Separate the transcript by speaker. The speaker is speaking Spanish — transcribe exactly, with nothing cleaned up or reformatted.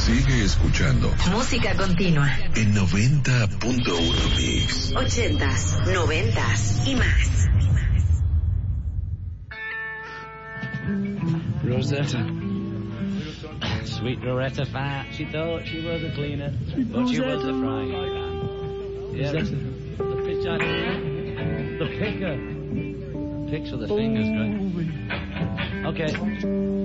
Speaker 1: Sigue escuchando.
Speaker 2: Música continua.
Speaker 1: En noventa punto uno Mix.
Speaker 2: Ochentas, noventas y más.
Speaker 3: Rosetta. Sweet Rosetta fat. She thought she was a cleaner, but she was a frying pan. Yeah, the, the pitch I The picker. Picks with the fingers, right? Okay.